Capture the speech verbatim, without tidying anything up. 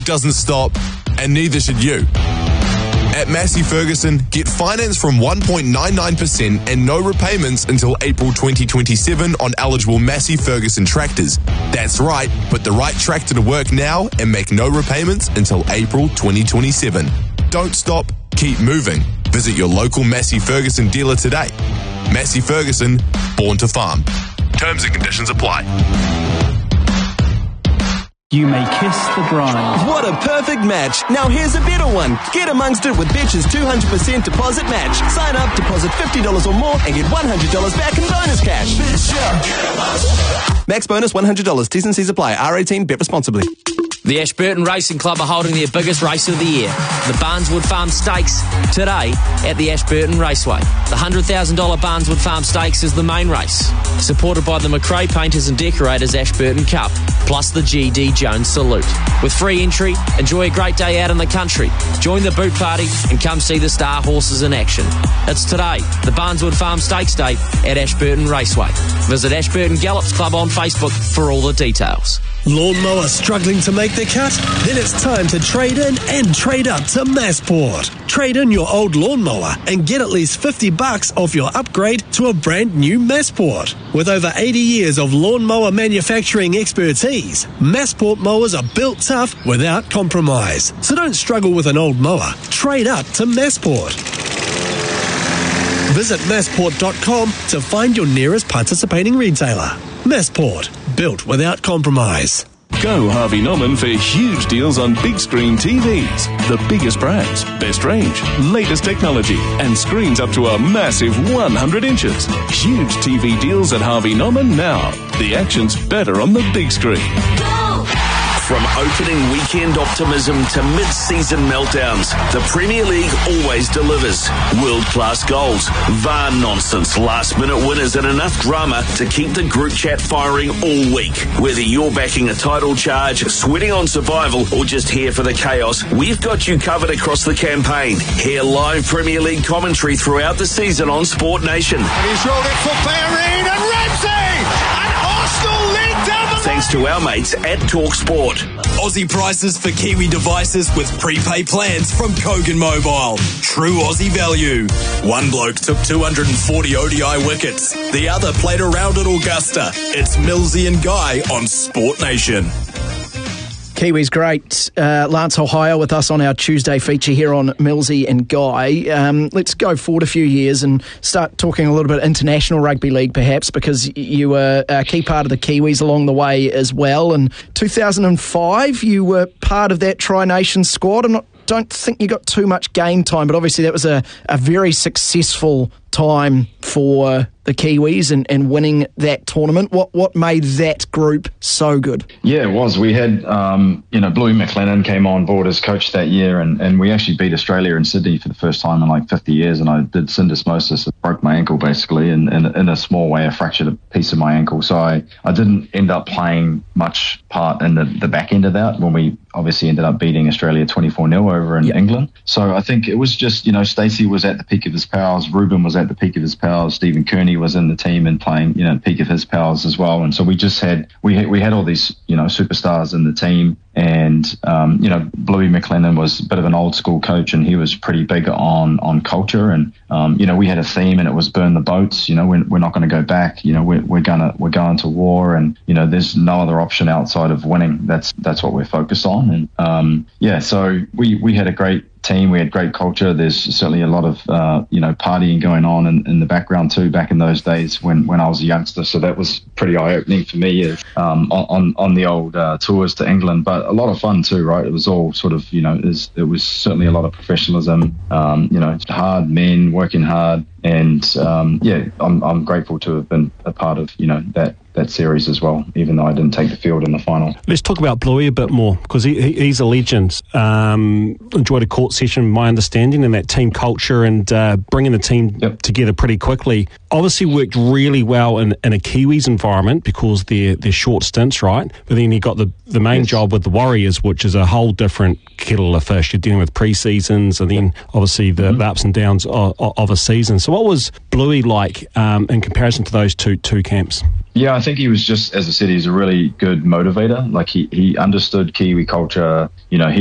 doesn't stop, and neither should you. At Massey Ferguson, get finance from one point nine nine percent and no repayments until April twenty twenty-seven on eligible Massey Ferguson tractors. That's right, put the right tractor to work now and make no repayments until April twenty twenty-seven. Don't stop, keep moving. Visit your local Massey Ferguson dealer today. Massey Ferguson, born to farm. Terms and conditions apply. You may kiss the bride. What a perfect match. Now here's a better one. Get amongst it with Betch's two hundred percent deposit match. Sign up, deposit fifty dollars or more and get one hundred dollars back in bonus cash. Max bonus one hundred dollars. T's and C's apply. R eighteen, bet responsibly. The Ashburton Racing Club are holding their biggest race of the year, the Barneswood Farm Stakes, today at the Ashburton Raceway. The one hundred thousand dollars Barneswood Farm Stakes is the main race, supported by the McRae Painters and Decorators Ashburton Cup, plus the G D Jones Salute. With free entry, enjoy a great day out in the country, join the boot party and come see the star horses in action. It's today, the Barneswood Farm Stakes Day at Ashburton Raceway. Visit Ashburton Gallops Club on Facebook for all the details. Lawnmower struggling to make the cut? Then it's time to trade in and trade up to Massport. Trade in your old lawnmower and get at least fifty bucks off your upgrade to a brand new Massport. With over eighty years of lawnmower manufacturing expertise, Massport mowers are built tough without compromise. So don't struggle with an old mower. Trade up to Massport. Visit massport dot com to find your nearest participating retailer. Massport, built without compromise. Go Harvey Norman for huge deals on big screen T Vs. The biggest brands, best range, latest technology, and screens up to a massive one hundred inches. Huge T V deals at Harvey Norman now. The action's better on the big screen. From opening weekend optimism to mid-season meltdowns, the Premier League always delivers. World-class goals, V A R nonsense, last-minute winners and enough drama to keep the group chat firing all week. Whether you're backing a title charge, sweating on survival, or just here for the chaos, we've got you covered across the campaign. Hear live Premier League commentary throughout the season on Sport Nation. And he's rolled it for Bellerin and Ramsey! And Arsenal lead down the Thanks to our mates at TalkSport. Aussie prices for Kiwi devices with prepaid plans from Kogan Mobile. True Aussie value. One bloke took two hundred forty O D I wickets. The other played around at Augusta. It's Millsy and Guy on Sport Nation. Kiwis great. Uh, Lance Ohio with us on our Tuesday feature here on Millsy and Guy. Um, let's go forward a few years and start talking a little bit international rugby league perhaps, because you were a key part of the Kiwis along the way as well. In two thousand five, you were part of that Tri-Nation squad. I'm not don't think you got too much game time, but obviously that was a, a very successful time for the Kiwis and, and winning that tournament. What what made that group so good? Yeah, it was. We had, um, you know, Bluey McLennan came on board as coach that year, and, and we actually beat Australia in Sydney for the first time in like fifty years, and I did syndesmosis. It broke my ankle basically, and, and in a small way I fractured a piece of my ankle. So I, I didn't end up playing much part in the, the back end of that when we obviously ended up beating Australia twenty-four nil over in yep. England. So I think it was just, you know, Stacey was at the peak of his powers, Ruben was at the peak of his powers, Stephen Kearney was in the team and playing, you know, peak of his powers as well. And so we just had, we had, we had all these, you know, superstars in the team. And, um, you know, Bluey McLennan was a bit of an old school coach, and he was pretty big on, on culture. And, um, you know, we had a theme, and it was burn the boats. You know, we're, we're not going to go back. You know, we're, we're gonna, we're going to war, and, you know, there's no other option outside of winning. That's, that's what we're focused on. And, um, yeah, so we, we had a great team. We had great culture. There's certainly a lot of, uh, you know, partying going on in, in the background too, back in those days when, when I was a youngster. So that was pretty eye-opening for me, um, on, on the old, uh, tours to England, but a lot of fun too, right? It was all sort of, you know, it was, it was certainly a lot of professionalism, um, you know, hard men working hard. And, um, yeah, I'm, I'm grateful to have been a part of, you know, that, that series as well, even though I didn't take the field in the final. Let's talk about Bluey a bit more, because he, he, he's a legend. Um, enjoyed a court session, my understanding, and that team culture and uh, bringing the team yep. together pretty quickly. Obviously worked really well in, in a Kiwis environment because they're, they're short stints, right? But then he got the, the main yes. job with the Warriors, which is a whole different kettle of fish. You're dealing with pre-seasons and then obviously the, mm-hmm. the ups and downs of, of a season. So what was Bluey like um, in comparison to those two two camps? Yeah, I think he was just, as I said, he's a really good motivator. Like he, he understood Kiwi culture. You know, he